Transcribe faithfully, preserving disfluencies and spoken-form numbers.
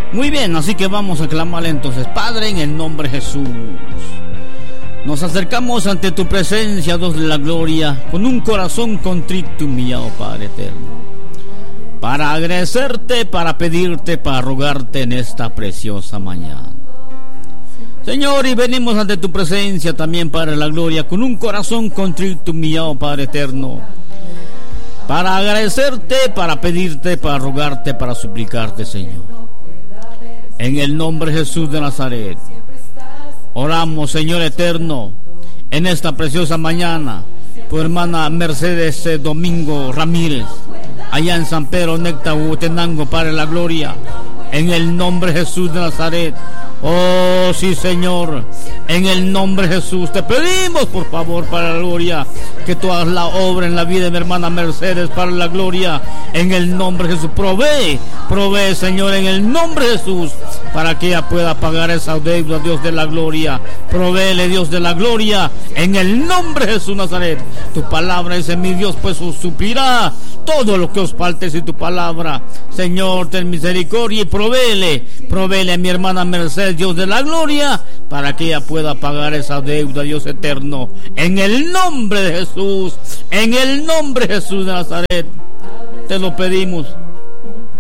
Muy bien, así que vamos a clamarle entonces. Padre, en el nombre de Jesús, nos acercamos ante tu presencia, Dios de la gloria, con un corazón contrito y humillado, Padre eterno, para agradecerte, para pedirte, para rogarte en esta preciosa mañana. Señor, y venimos ante tu presencia también, Padre de la gloria, con un corazón contrito y humillado, Padre eterno, para agradecerte, para pedirte, para rogarte, para suplicarte, Señor. En el nombre de Jesús de Nazaret, oramos, Señor eterno, en esta preciosa mañana, por hermana Mercedes eh, Domingo Ramírez, allá en San Pedro Necta, Huehuetenango, Padre de la gloria, en el nombre de Jesús de Nazaret. Oh sí, Señor, en el nombre de Jesús te pedimos, por favor, para la gloria, que tú hagas la obra en la vida de mi hermana Mercedes, para la gloria, en el nombre de Jesús. Provee, provee, Señor, en el nombre de Jesús, para que ella pueda pagar esa deuda, Dios de la gloria. Provéele, Dios de la gloria, en el nombre de Jesús Nazaret. Tu palabra dice, mi Dios pues os suplirá todo lo que os falte, si tu palabra. Señor, ten misericordia y provéele, provéele a mi hermana Mercedes, Dios de la gloria, para que ella pueda pagar esa deuda, Dios eterno, en el nombre de Jesús, en el nombre de Jesús de Nazaret, te lo pedimos.